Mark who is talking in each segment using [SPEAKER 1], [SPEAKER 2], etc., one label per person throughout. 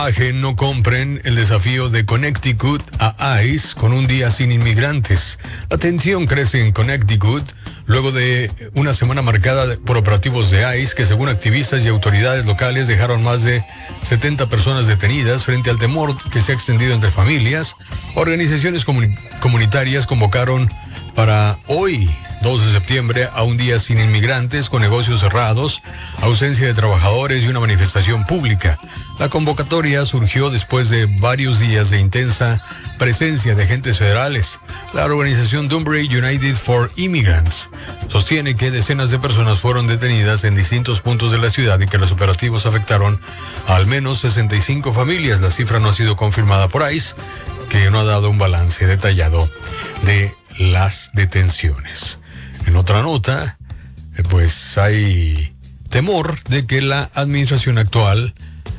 [SPEAKER 1] No compren el desafío de Connecticut a ICE con un día sin inmigrantes. La tensión crece en Connecticut luego de una semana marcada por operativos de ICE que, según activistas y autoridades locales, dejaron más de 70 personas detenidas. Frente al temor que se ha extendido entre familias, organizaciones comunitarias convocaron para hoy, 2 de septiembre, a un día sin inmigrantes, con negocios cerrados, ausencia de trabajadores y una manifestación pública. La convocatoria surgió después de varios días de intensa presencia de agentes federales. La organización Dunbury United for Immigrants sostiene que decenas de personas fueron detenidas en distintos puntos de la ciudad y que los operativos afectaron a al menos 65 familias. La cifra no ha sido confirmada por ICE, que no ha dado un balance detallado de las detenciones. En otra nota, pues hay temor de que la administración actual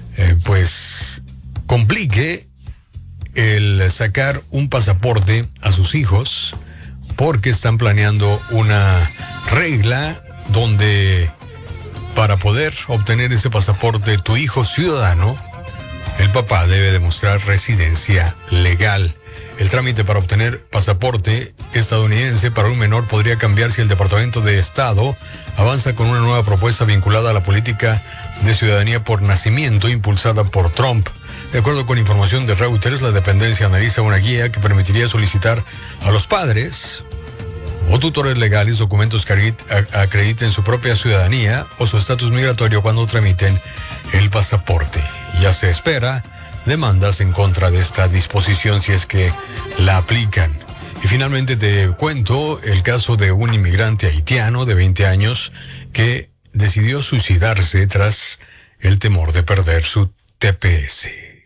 [SPEAKER 1] complique el sacar un pasaporte a sus hijos, porque están planeando una regla donde para poder obtener ese pasaporte, tu hijo ciudadano, el papá debe demostrar residencia legal. El trámite para obtener pasaporte estadounidense para un menor podría cambiar si el Departamento de Estado avanza con una nueva propuesta vinculada a la política de ciudadanía por nacimiento impulsada por Trump. De acuerdo con información de Reuters, la dependencia analiza una guía que permitiría solicitar a los padres o tutores legales documentos que acrediten su propia ciudadanía o su estatus migratorio cuando tramiten el pasaporte. Ya se espera demandas en contra de esta disposición si es que la aplican. Y finalmente te cuento el caso de un inmigrante haitiano de 20 años que decidió suicidarse tras el temor de perder su TPS.